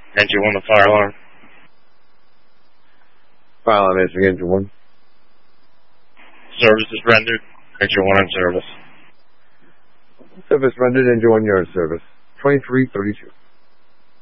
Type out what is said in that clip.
Engine 1, the fire alarm. Fire alarm answering, Engine 1. Service is rendered. Engine 1 in service. Service rendered, Engine 1, you're in service. 2332.